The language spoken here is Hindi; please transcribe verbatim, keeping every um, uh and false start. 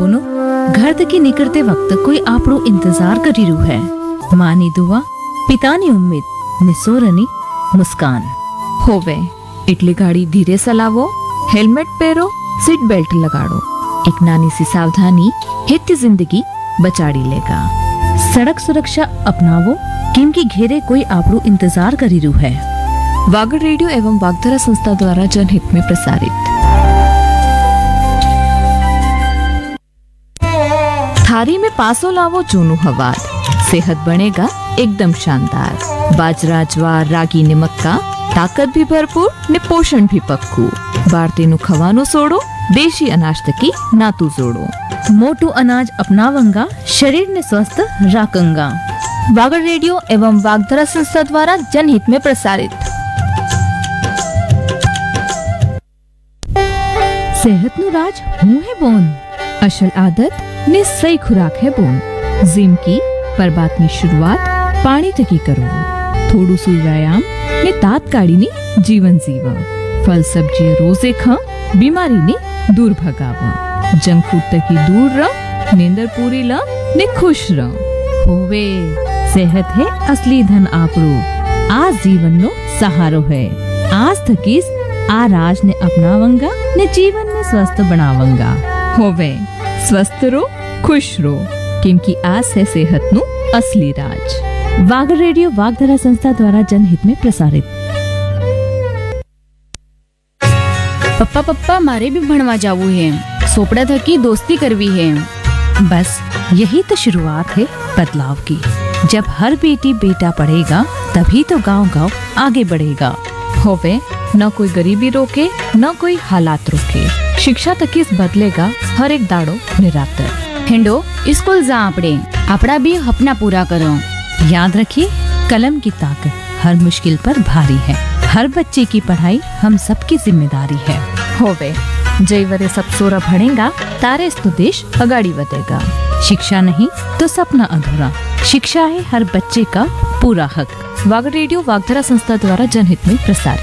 बोनो घर तकी निकलते वक्त कोई आपरो इंतजार करी रू है। माँ नी दुआ, पितानी उम्मीद, निसोरनी मुस्कान। होवे એટલે ગાડી ધીરે ચલાવો, હેલ્મેટ પહેરો, सीट बेल्ट लगाड़ो। एक नानी सी सावधानी हित जिंदगी बचाड़ी लेगा। सड़क सुरक्षा अपनावो क्योंकि घेरे कोई आपरो इंतजार करी रू है। वागड़ रेडियो एवं वागधरा संस्था द्वारा जनहित में प्रसारित। थारी में पासो लावो जूनू हवार, सेहत बनेगा एकदम शानदार। बाजरा, ज्वार, रागी ने मक्का, ताकत भी भरपूर ने पोषण भी पक्कू। भारतीय खवानो सोड़ो, देशी अनाज तकी नातू जोड़ो। मोटू अनाज अपनावंगा, शरीर ने स्वस्थ राखंगा। वागड़ रेडियो एवं वागधरा संस्था द्वारा जनहित में प्रसारित। सेहत नु राज हूँ है बोन, असल आदत ने सही खुराक है बोन। जिम की पर बात की शुरुआत पानी तकी करो। थोड़ू सु व्यायाम ने तात्काली नी जीवन जीवा। फल सब्जी रोजे खा, बीमारी ने दूर भगावा। जंक फूड तकी दूर रह, नींदर पूरी ला ने खुश रह। होवे सेहत है असली धन आपरो, आज जीवन नो सहारो है। आज थकीस आ राज ने अपनावंगा ने जीवन में स्वस्थ बनावंगा। होवे स्वस्थ रो, खुश रो, क्योंकि आज है सेहत नु असली राज। वागड़ रेडियो वागधरा संस्था द्वारा जनहित में प्रसारित। पप्पा पप्पा मारे भी भणवा जावू है, सोपड़ा थकी दोस्ती करवी है। बस यही तो शुरुआत है बदलाव की। जब हर बेटी बेटा पढ़ेगा तभी तो गांव गांव आगे बढ़ेगा। होवे न कोई गरीबी रोके, न कोई हालात रोके। शिक्षा तक इस बदलेगा हर एक दाड़ो निरातर। हेंडो स्कूल जा आपड़े, आपड़ा भी अपना पूरा करो। याद रखिए, कलम की ताकत हर मुश्किल पर भारी है। हर बच्चे की पढ़ाई हम सबकी जिम्मेदारी है। होवे जय वरे सब सोरा भणेगा, तारे तो देश अगाड़ी बढ़ेगा। शिक्षा नहीं तो सपना अधूरा। शिक्षा है हर बच्चे का पूरा हक। वागड़ रेडियो वागधरा संस्था द्वारा जनहित में प्रसारित।